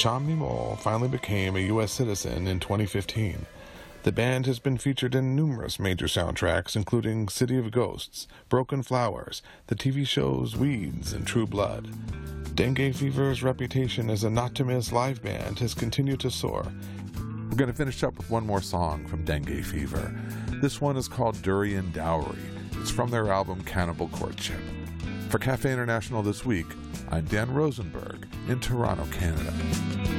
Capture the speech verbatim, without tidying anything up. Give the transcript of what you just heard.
Chamonix Mole finally became a U S citizen in twenty fifteen. The band has been featured in numerous major soundtracks, including City of Ghosts, Broken Flowers, the T V shows Weeds, and True Blood. Dengue Fever's reputation as a not-to-miss live band has continued to soar. We're going to finish up with one more song from Dengue Fever. This one is called Durian Dowry. It's from their album Cannibal Courtship. For Cafe International this week, I'm Dan Rosenberg in Toronto, Canada.